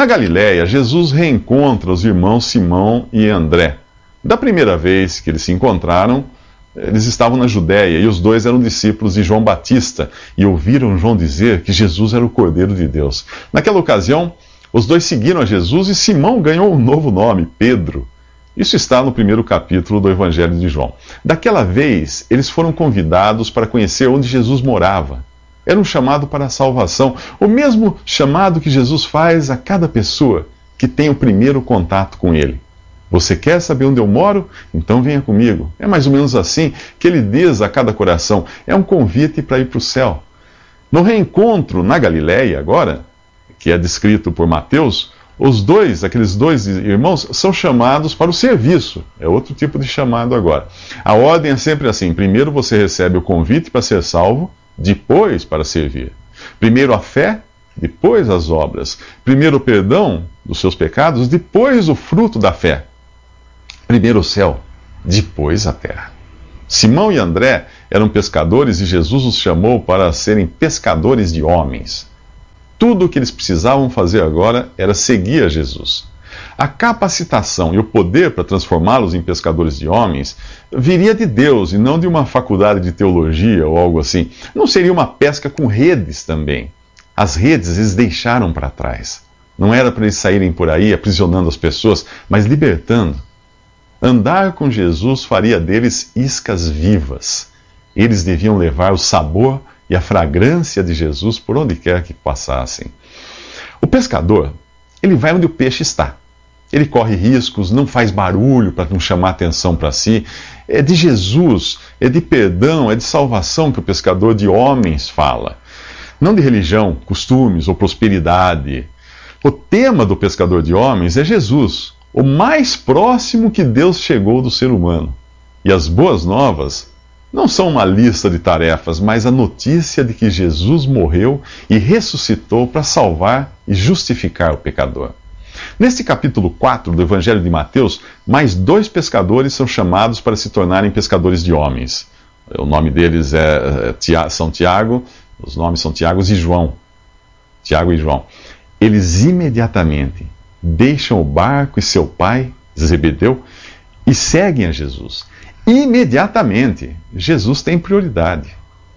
Na Galiléia, Jesus reencontra os irmãos Simão e André. Da primeira vez que eles se encontraram, eles estavam na Judéia e os dois eram discípulos de João Batista e ouviram João dizer que Jesus era o Cordeiro de Deus. Naquela ocasião, os dois seguiram a Jesus e Simão ganhou um novo nome, Pedro. Isso está no primeiro capítulo do Evangelho de João. Daquela vez, eles foram convidados para conhecer onde Jesus morava. Era um chamado para a salvação, o mesmo chamado que Jesus faz a cada pessoa que tem o primeiro contato com Ele. Você quer saber onde eu moro? Então venha comigo. É mais ou menos assim que Ele diz a cada coração. É um convite para ir para o céu. No reencontro na Galiléia, agora, que é descrito por Mateus, aqueles dois irmãos, são chamados para o serviço. É outro tipo de chamado agora. A ordem é sempre assim: primeiro você recebe o convite para ser salvo, depois para servir. Primeiro a fé, depois as obras. Primeiro o perdão dos seus pecados, depois o fruto da fé. Primeiro o céu, depois a terra. Simão e André eram pescadores e Jesus os chamou para serem pescadores de homens. Tudo o que eles precisavam fazer agora era seguir a Jesus. A capacitação e o poder para transformá-los em pescadores de homens viria de Deus e não de uma faculdade de teologia ou algo assim. Não seria uma pesca com redes também. As redes eles deixaram para trás. Não era para eles saírem por aí aprisionando as pessoas, mas libertando. Andar com Jesus faria deles iscas vivas. Eles deviam levar o sabor e a fragrância de Jesus por onde quer que passassem. O pescador, ele vai onde o peixe está. Ele corre riscos, não faz barulho para não chamar atenção para si. É de Jesus, é de perdão, é de salvação que o pescador de homens fala. Não de religião, costumes ou prosperidade. O tema do pescador de homens é Jesus, o mais próximo que Deus chegou do ser humano. E as boas novas não são uma lista de tarefas, mas a notícia de que Jesus morreu e ressuscitou para salvar e justificar o pecador. Neste capítulo 4 do Evangelho de Mateus, mais 2 pescadores são chamados para se tornarem pescadores de homens. O nome deles são Tiago, os nomes são Tiago e João. Tiago e João. Eles imediatamente deixam o barco e seu pai, Zebedeu, e seguem a Jesus. Imediatamente, Jesus tem prioridade.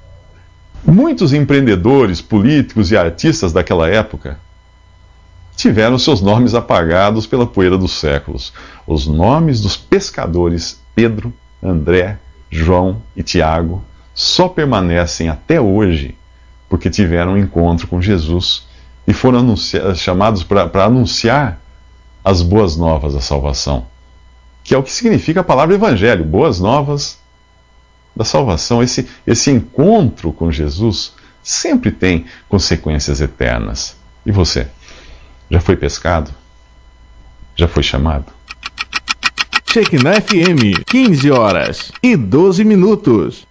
Muitos empreendedores, políticos e artistas daquela época tiveram seus nomes apagados pela poeira dos séculos. Os nomes dos pescadores Pedro, André, João e Tiago só permanecem até hoje porque tiveram um encontro com Jesus e foram chamados para anunciar as boas novas da salvação, que é o que significa a palavra evangelho, boas novas da salvação. Esse encontro com Jesus sempre tem consequências eternas. E você? Já foi pescado? Já foi chamado? Shekinah FM, 15 horas e 12 minutos.